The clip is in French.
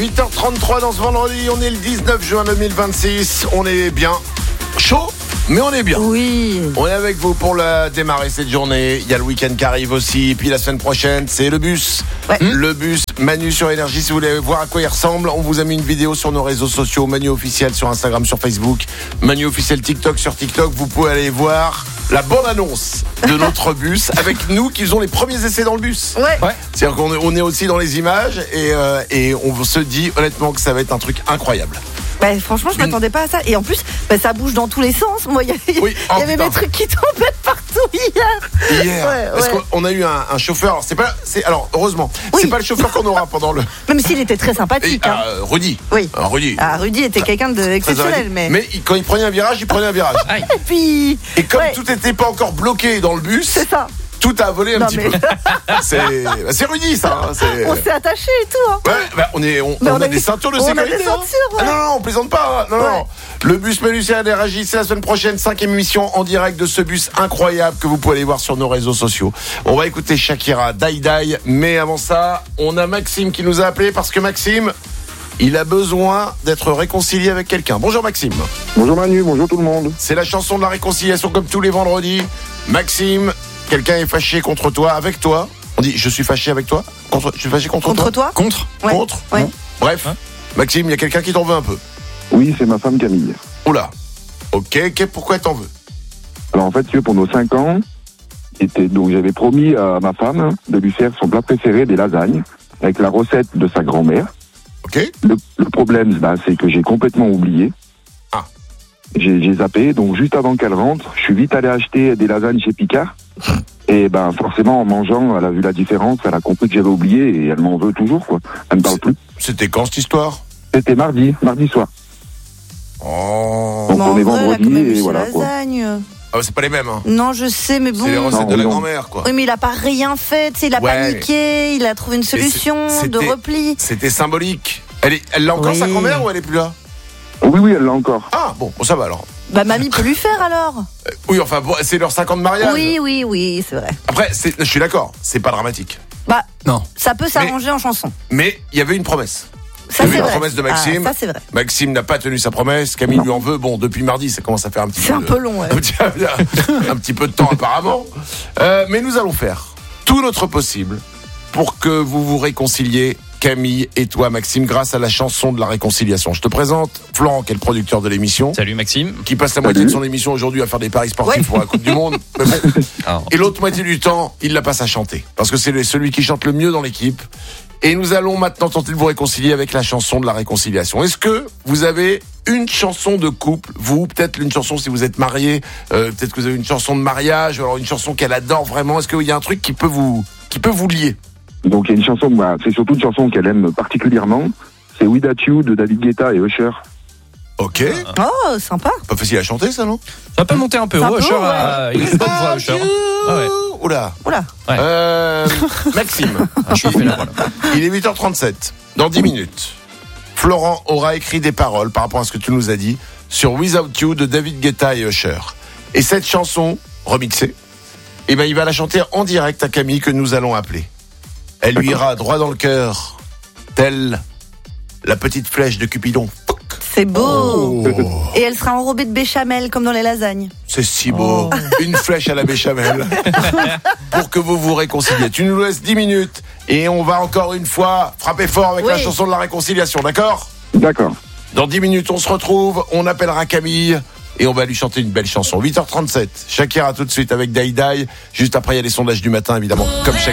8h33 dans ce vendredi, on est le 19 juin 2026, on est bien chaud, mais on est bien. Oui. On est avec vous pour démarrer cette journée. Il y a le week-end qui arrive aussi. Et puis la semaine prochaine, c'est le bus. Ouais. Le bus Manu sur Énergie. Si vous voulez voir à quoi il ressemble, on vous a mis une vidéo sur nos réseaux sociaux. Manu officiel sur Instagram, sur Facebook. Manu officiel TikTok sur TikTok. Vous pouvez aller voir la bande-annonce de notre bus avec nous qui faisons les premiers essais dans le bus. Ouais. C'est-à-dire qu'on est aussi dans les images et on se dit honnêtement que ça va être un truc incroyable. Bah, franchement, je m'attendais pas à ça. Et en plus, ça bouge dans tous les sens. Moi, il y avait des trucs qui tombaient partout hier. Hier, parce qu'on a eu un chauffeur. Alors heureusement, oui. C'est pas le chauffeur qu'on aura pendant le. Même s'il était très sympathique. Rudy. Oui. Rudy était quelqu'un d'exceptionnel, mais quand il prenait un virage, il prenait un virage. Et puis. Et comme tout n'était pas encore bloqué dans le bus. C'est ça. Tout a volé un petit peu. C'est Rudy, ça. On s'est attaché et tout. Hein. Ouais, on a des ceintures de sécurité. On a des ceintures, ouais. Non, on plaisante pas. Non. Le bus Manu sur Énergie, c'est la semaine prochaine, 5e émission en direct de ce bus incroyable que vous pouvez aller voir sur nos réseaux sociaux. On va écouter Shakira, Die, mais avant ça, on a Maxime qui nous a appelé parce que Maxime, il a besoin d'être réconcilié avec quelqu'un. Bonjour Maxime. Bonjour Manu, bonjour tout le monde. C'est la chanson de la réconciliation comme tous les vendredis. Maxime, quelqu'un est fâché contre toi, avec toi. On dit je suis fâché avec toi. Je suis fâché contre toi. Contre. Ouais. Contre. Ouais. Bref, Maxime, il y a quelqu'un qui t'en veut un peu. Oui, c'est ma femme Camille. Oula. Ok, pourquoi t'en veux? Alors en fait, pour nos 5 ans, j'avais promis à ma femme de lui faire son plat préféré, des lasagnes, avec la recette de sa grand-mère. Ok. Le problème, c'est que j'ai complètement oublié. Ah. J'ai zappé, donc juste avant qu'elle rentre, je suis vite allé acheter des lasagnes chez Picard. Et forcément, en mangeant, elle a vu la différence, elle a compris que j'avais oublié et elle m'en veut toujours, quoi. Elle me parle plus. C'était quand cette histoire? C'était mardi soir. Oh. Donc on est vendredi et voilà, quoi. Ah, c'est pas les mêmes, hein. Non, je sais, mais bon. C'est les recettes de la grand-mère, quoi. Oui, mais il a pas rien fait, il a paniqué, il a trouvé une solution de repli. C'était symbolique. Elle l'a encore, sa grand-mère, ou elle est plus là? Oui, elle l'a encore. Ah, bon, ça va alors. Mamie peut lui faire alors. Oui, enfin, c'est leur 5 ans de mariage. Oui, c'est vrai. Après, je suis d'accord, c'est pas dramatique. Non. Ça peut s'arranger en chanson. Mais il y avait une promesse. Ça, c'est une vrai. promesse de Maxime. Ça, c'est vrai. Maxime n'a pas tenu sa promesse. Camille lui en veut. Bon, depuis mardi, ça commence à faire un petit peu. C'est un peu long, ouais. Un petit peu de temps, apparemment. Mais nous allons faire tout notre possible pour que vous vous réconciliez, Camille et toi, Maxime, grâce à la chanson de la réconciliation. Je te présente Florent, qui est le producteur de l'émission. Salut Maxime. Qui passe la moitié de son émission aujourd'hui à faire des paris sportifs pour la Coupe du Monde. Mais bon. Et l'autre moitié du temps, il la passe à chanter. Parce que c'est celui qui chante le mieux dans l'équipe. Et nous allons maintenant tenter de vous réconcilier avec la chanson de la réconciliation. Est-ce que vous avez une chanson de couple, vous, peut-être une chanson si vous êtes marié, peut-être que vous avez une chanson de mariage, ou alors une chanson qu'elle adore vraiment. Est-ce qu'il y a un truc qui peut vous lier? Donc il y a une chanson, c'est surtout une chanson qu'elle aime particulièrement. C'est Without You de David Guetta et Usher. Ok. Oh, sympa. Pas facile à chanter, ça, non? Ça peut monter un peu. Usher, il est bonne voix, Usher. Oula. Ouais. Maxime. Je fais là, voilà. Il est 8h37. Dans 10 minutes, Florent aura écrit des paroles par rapport à ce que tu nous as dit sur Without You de David Guetta et Usher. Et cette chanson, remixée, il va la chanter en direct à Camille que nous allons appeler. Elle lui ira droit dans le cœur, telle la petite flèche de Cupidon. C'est beau. Et elle sera enrobée de béchamel comme dans les lasagnes. C'est si beau. Une flèche à la béchamel. Pour que vous vous réconciliez. Tu nous laisses 10 minutes et on va encore une fois frapper fort avec la chanson de la réconciliation, d'accord? D'accord. Dans 10 minutes, on se retrouve, on appellera Camille et on va lui chanter une belle chanson. 8h37. Shakira tout de suite avec Die. Juste après, il y a les sondages du matin, évidemment, comme chaque